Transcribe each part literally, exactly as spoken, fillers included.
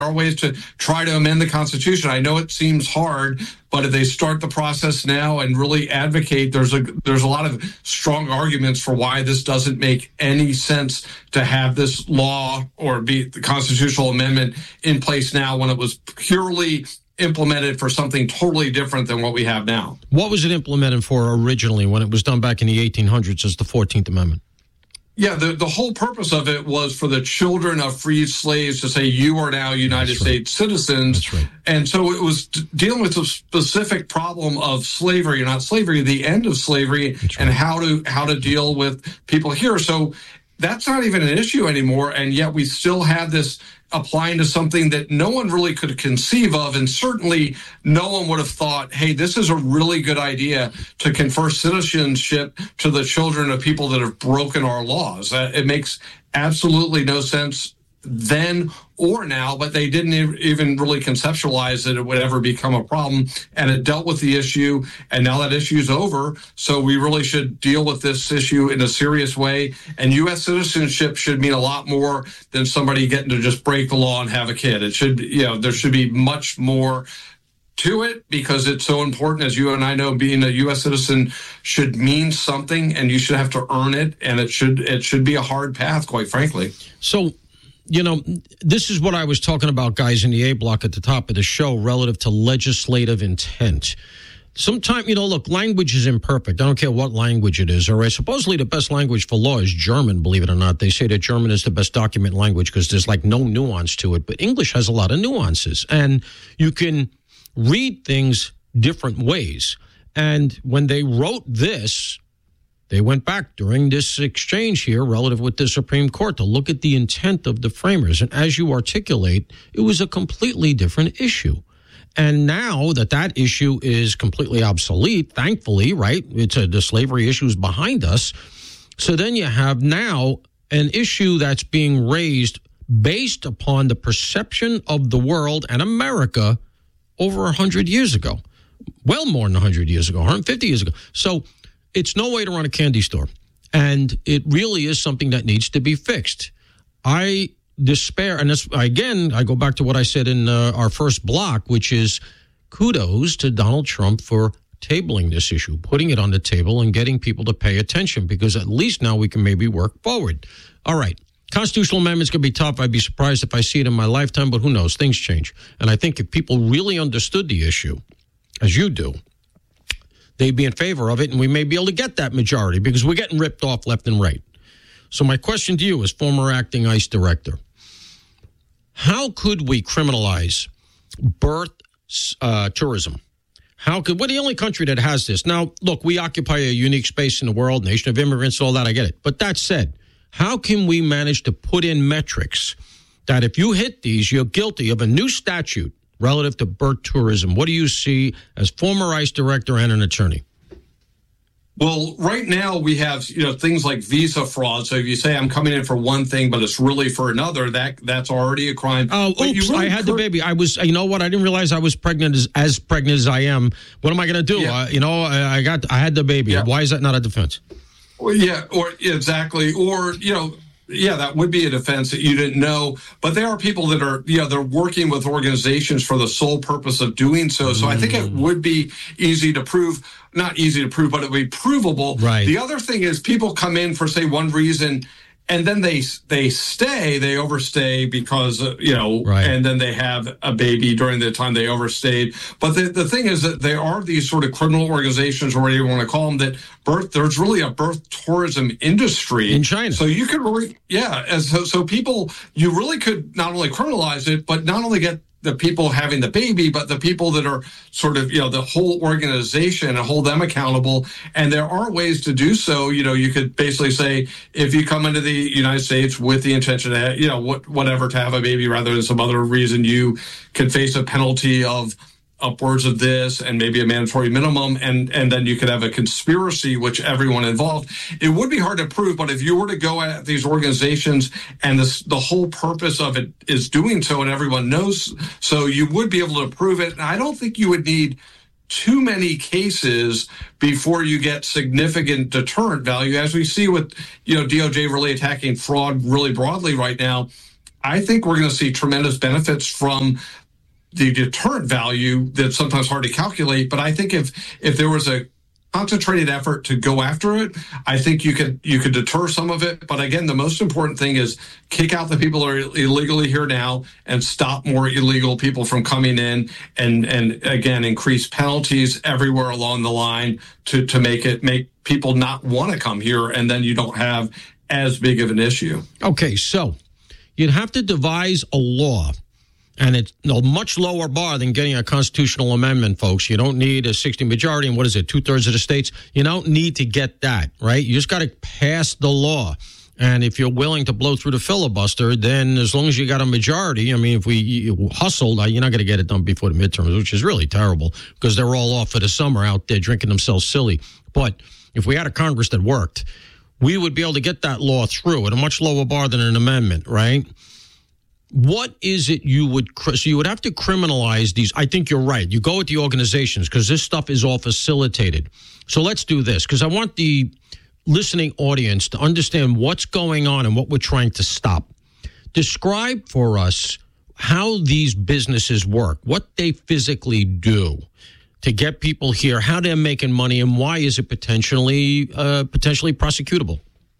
are ways to try to amend the Constitution. I know it seems hard, but if they start the process now and really advocate, there's a there's a lot of strong arguments for why this doesn't make any sense to have this law or be the constitutional amendment in place now when it was purely implemented for something totally different than what we have now. What was it implemented for originally when it was done back in the eighteen hundreds as the fourteenth Amendment? Yeah, the, the whole purpose of it was for the children of freed slaves to say, you are now United That's right. States citizens. That's right. And so it was d- dealing with the specific problem of slavery, not slavery, the end of slavery, That's and right. how to how to deal with people here. So that's not even an issue anymore, and yet we still have this applying to something that no one really could conceive of, and certainly no one would have thought, hey, this is a really good idea to confer citizenship to the children of people that have broken our laws. Uh, it makes absolutely no sense then or now, but they didn't even really conceptualize that it would ever become a problem, and it dealt with the issue, and now that issue is over, so we really should deal with this issue in a serious way, and U S citizenship should mean a lot more than somebody getting to just break the law and have a kid. It should, you know, there should be much more to it because it's so important. As you and I know, being a U S citizen should mean something, and you should have to earn it, and it should it should be a hard path, quite frankly. So, you know, this is what I was talking about, guys, in the A block at the top of the show relative to legislative intent. Sometimes, you know, look, language is imperfect. I don't care what language it is, all right? Supposedly the best language for law is German, believe it or not. They say that German is the best document language because there's like no nuance to it. But English has a lot of nuances, and you can read things different ways. And when they wrote this, they went back during this exchange here relative with the Supreme Court to look at the intent of the framers. And as you articulate, it was a completely different issue. And now that that issue is completely obsolete, thankfully, right? It's a, the slavery issue is behind us. So then you have now an issue that's being raised based upon the perception of the world and America over one hundred years ago. Well, more than one hundred years ago, one hundred fifty years ago. So it's no way to run a candy store. And it really is something that needs to be fixed. I despair, and this, again, I go back to what I said in uh, our first block, which is kudos to Donald Trump for tabling this issue, putting it on the table and getting people to pay attention, because at least now we can maybe work forward. All right. Constitutional amendments could be tough. I'd be surprised if I see it in my lifetime, but who knows? Things change. And I think if people really understood the issue, as you do, they'd be in favor of it, and we may be able to get that majority because we're getting ripped off left and right. So my question to you as former acting ICE director, how could we criminalize birth uh, tourism? How could, we're the only country that has this. Now, look, we occupy a unique space in the world, nation of immigrants, all that, I get it. But that said, how can we manage to put in metrics that if you hit these, you're guilty of a new statute relative to birth tourism? What do you see as former ICE director and an attorney? Well, right now we have, you know, things like visa fraud. So if you say I'm coming in for one thing, but it's really for another, that that's already a crime. Oh, but oops, really I had per- the baby. I was, you know what? I didn't realize I was pregnant as, as pregnant as I am. What am I going to do? Yeah. Uh, you know, I, I got, I had the baby. Yeah. Why is that not a defense? Well, yeah, or exactly. Or, you know, yeah, that would be a defense that you didn't know. But there are people that are, you know, they're working with organizations for the sole purpose of doing so. So mm. I think it would be easy to prove, not easy to prove, but it would be provable. Right. The other thing is people come in for, say, one reason, and then they they stay, they overstay because, uh, you know, right. and then they have a baby during the time they overstayed. But the, the thing is that there are these sort of criminal organizations, or whatever you want to call them, that birth, there's really a birth tourism industry. In China. So you could really, yeah, as so, so people, you really could not only criminalize it, but not only get the people having the baby, but the people that are sort of, you know, the whole organization, and hold them accountable. And there are ways to do so. You know, you could basically say, if you come into the United States with the intention to, you know, what, whatever, to have a baby rather than some other reason, you could face a penalty of upwards of this and maybe a mandatory minimum, and and then you could have a conspiracy, which everyone involved. It would be hard to prove, but if you were to go at these organizations and this, the whole purpose of it is doing so, and everyone knows, so you would be able to prove it. And I don't think you would need too many cases before you get significant deterrent value, as we see with, you know, D O J really attacking fraud really broadly right now. I think we're going to see tremendous benefits from the deterrent value that's sometimes hard to calculate. But I think if if there was a concentrated effort to go after it, I think you could you could deter some of it. But again, the most important thing is kick out the people who are illegally here now and stop more illegal people from coming in, and and again increase penalties everywhere along the line to to make it make people not want to come here, and then you don't have as big of an issue. Okay, so you'd have to devise a law. And it's a much lower bar than getting a constitutional amendment, folks. You don't need a sixty majority, and what is it, two-thirds of the states? You don't need to get that, right? You just got to pass the law. And if you're willing to blow through the filibuster, then as long as you got a majority, I mean, if we you hustled, you're not going to get it done before the midterms, which is really terrible because they're all off for the summer out there drinking themselves silly. But if we had a Congress that worked, we would be able to get that law through at a much lower bar than an amendment, right? What is it you would, so you would have to criminalize these. I think you're right. You go with the organizations because this stuff is all facilitated. So let's do this because I want the listening audience to understand what's going on and what we're trying to stop. Describe for us how these businesses work, what they physically do to get people here, how they're making money, and why is it potentially uh, potentially prosecutable?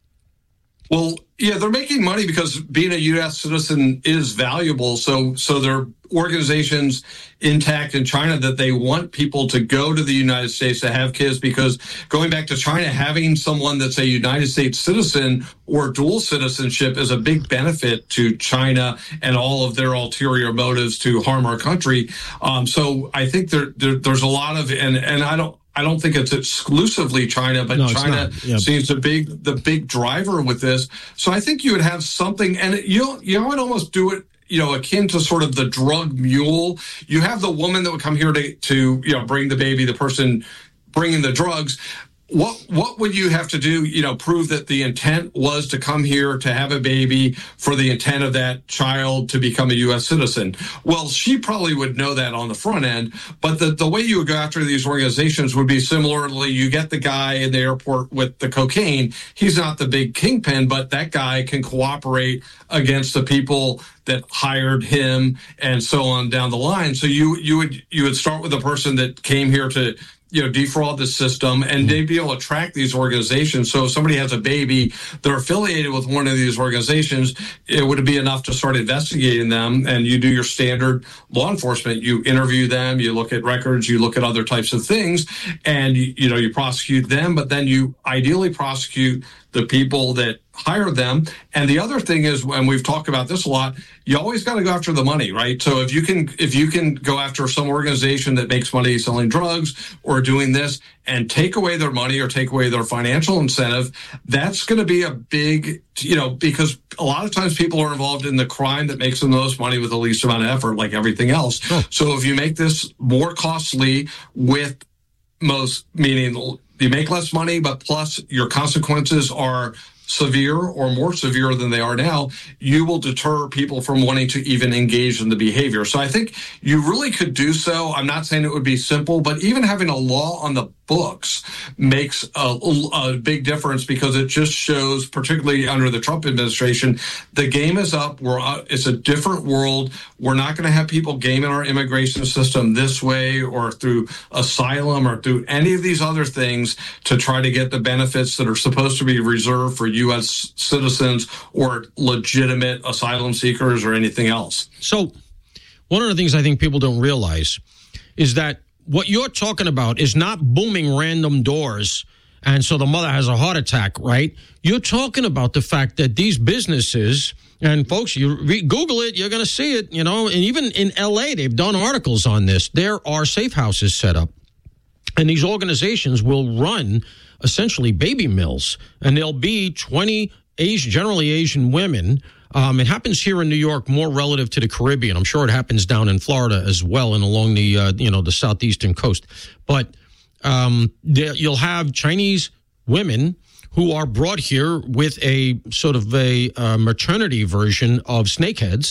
Well, yeah, they're making money because being a U S citizen is valuable. So, so there are organizations intact in China that they want people to go to the United States to have kids, because going back to China, having someone that's a United States citizen or dual citizenship is a big benefit to China and all of their ulterior motives to harm our country. Um, so I think there, there there's a lot of, and, and I don't, I don't think it's exclusively China, but no, China yep. seems the big the big driver with this. So I think you would have something, and you you would almost do it, you know, akin to sort of the drug mule. You have the woman that would come here to to you know bring the baby, the person bringing the drugs. What what would you have to do, you know, prove that the intent was to come here to have a baby for the intent of that child to become a U S citizen? Well, she probably would know that on the front end, but the, the way you would go after these organizations would be similarly, you get the guy in the airport with the cocaine. He's not the big kingpin, but that guy can cooperate against the people that hired him and so on down the line. So you you would you would start with a person that came here to you know, defraud the system, and they'd be able to track these organizations. So if somebody has a baby, they're affiliated with one of these organizations, it would be enough to start investigating them. And you do your standard law enforcement. You interview them, you look at records, you look at other types of things, and, you, you know, you prosecute them, but then you ideally prosecute the people that hire them. And the other thing is, and we've talked about this a lot, you always got to go after the money, right? So if you can, if you can go after some organization that makes money selling drugs or doing this and take away their money or take away their financial incentive, that's going to be a big, you know, because a lot of times people are involved in the crime that makes them the most money with the least amount of effort, like everything else. Sure. So if you make this more costly with most, meaning you make less money, but plus your consequences are severe or more severe than they are now, you will deter people from wanting to even engage in the behavior. So I think you really could do so. I'm not saying it would be simple, but even having a law on the books makes a, a big difference, because it just shows, particularly under the Trump administration, the game is up. We're uh, it's a different world. We're not going to have people gaming our immigration system this way or through asylum or through any of these other things to try to get the benefits that are supposed to be reserved for U S citizens or legitimate asylum seekers or anything else. So one of the things I think people don't realize is that what you're talking about is not booming random doors and so the mother has a heart attack, right? You're talking about the fact that these businesses, and folks, you re- Google it, you're going to see it, you know, and even in L A, they've done articles on this. There are safe houses set up, and these organizations will run essentially baby mills, and there'll be twenty Asian, generally Asian women. Um, it happens here in New York more relative to the Caribbean. I'm sure it happens down in Florida as well and along the, uh, you know, the southeastern coast. But um, there, you'll have Chinese women who are brought here with a sort of a uh, maternity version of snakeheads,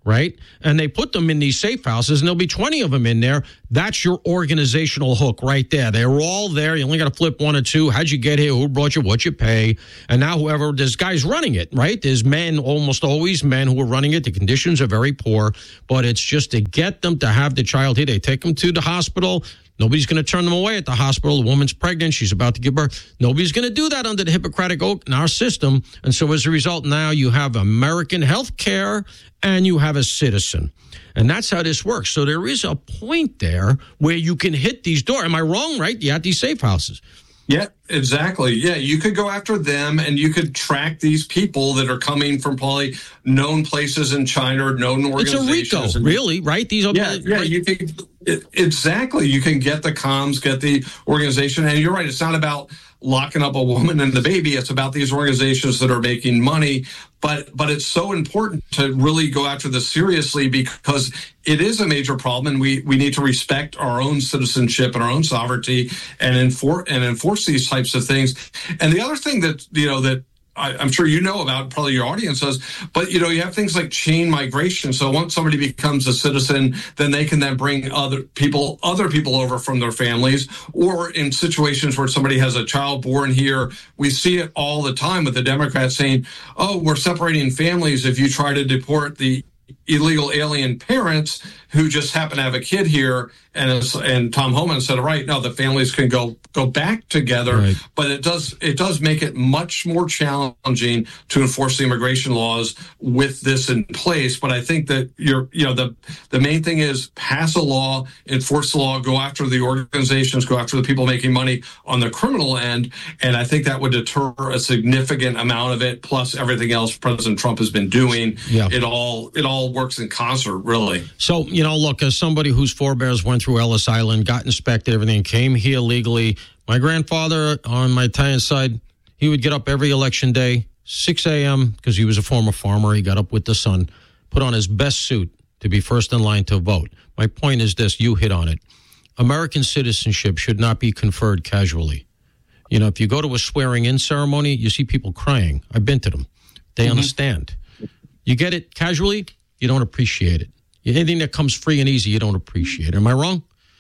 right? And they put them in these safe houses, and there'll be twenty of them in there. That's your organizational hook right there. They're all there. You only got to flip one or two. How'd you get here? Who brought you? What you pay? And now whoever, there's guys running it, right? There's men, almost always men who are running it. The conditions are very poor, but it's just to get them to have the child here. They take them to the hospital. Nobody's going to turn them away at the hospital. The woman's pregnant. She's about to give birth. Nobody's going to do that under the Hippocratic Oath in our system. And so as a result, now you have American health care and you have a citizen. And that's how this works. So there is a point there where you can hit these doors. Am I wrong, right? You have these safe houses. Yeah, exactly. Yeah, you could go after them and you could track these people that are coming from probably known places in China or known organizations. It's a RICO, really, right? These are yeah, yeah. right? You can exactly. You can get the comms, get the organization, and you're right. It's not about locking up a woman and the baby. It's about these organizations that are making money. But but it's so important to really go after this seriously because it is a major problem, and we, we need to respect our own citizenship and our own sovereignty and enforce and enforce these types of things. And the other thing that you know that I, I'm sure you know about, probably your audience does, but you know you have things like chain migration. So once somebody becomes a citizen, then they can then bring other people other people over from their families, or in situations where somebody has a child born here, we see it all the time with the Democrats saying, "Oh, we're separating families if you try to deport the illegal alien parents who just happen to have a kid here." And and Tom Homan said, right, no, the families can go go back together. Right. But it does it does make it much more challenging to enforce the immigration laws with this in place. But I think that you're you know the the main thing is pass a law, enforce the law, go after the organizations, go after the people making money on the criminal end. And I think that would deter a significant amount of it, plus everything else President Trump has been doing. Yeah. It all it all works in concert, really. So, you know, look, as somebody whose forebears went through Ellis Island, got inspected, everything, came here legally. My grandfather on my Italian side, he would get up every election day, six a.m., because he was a former farmer. He got up with the sun, put on his best suit to be first in line to vote. My point is this, you hit on it. American citizenship should not be conferred casually. You know, if you go to a swearing-in ceremony, you see people crying. I've been to them. They mm-hmm. understand. You get it casually, you don't appreciate it. Anything that comes free and easy, you don't appreciate it. Am I wrong?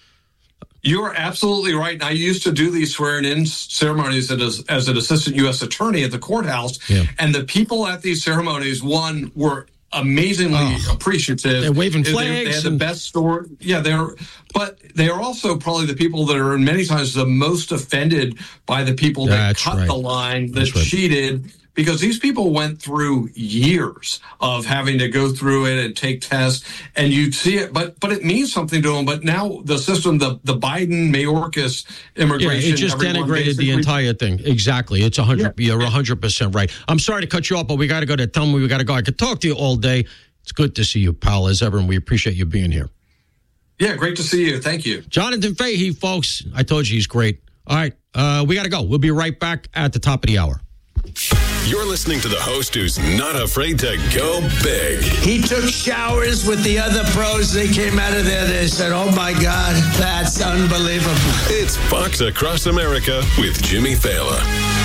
You are absolutely right. And I used to do these swearing-in ceremonies as, as an assistant U S attorney at the courthouse. Yeah. And the people at these ceremonies, one, were amazingly oh, appreciative. They're waving flags. They, they had the best story. Yeah, they're, but they are also probably the people that are many times the most offended by the people that That's cut right. the line, that right. cheated. Because these people went through years of having to go through it and take tests, and you see it, but but it means something to them. But now the system, the the Biden Mayorkas immigration, yeah, it just denigrated the entire thing. Exactly, it's a hundred. Yeah. You're a hundred percent right. I'm sorry to cut you off, but we got to go to tell me we got to go. I could talk to you all day. It's good to see you, pal, as ever, and we appreciate you being here. Yeah, great to see you. Thank you, Jonathan Fahey, folks. I told you he's great. All right, uh, we got to go. We'll be right back at the top of the hour. You're listening to the host who's not afraid to go big. He took showers with the other pros. They came out of there. They said, oh, my God, that's unbelievable. It's Fox Across America with Jimmy Fallon.